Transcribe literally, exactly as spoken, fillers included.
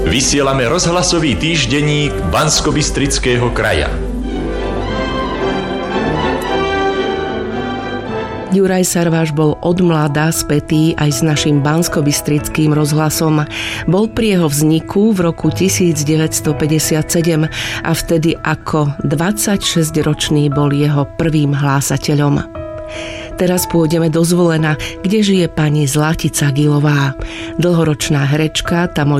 Vysielame rozhlasový týždenník Banskobystrického kraja. Juraj Sarváš bol od mlada spätý aj s našim Banskobystrickým rozhlasom. Bol pri jeho vzniku v roku devätnásťstopäťdesiatsedem a vtedy ako dvadsaťšesťročný bol jeho prvým hlásateľom. Teraz pôjdeme do Zvolena, kde žije pani Zlatica Gilová. Dlhoročná herečka tam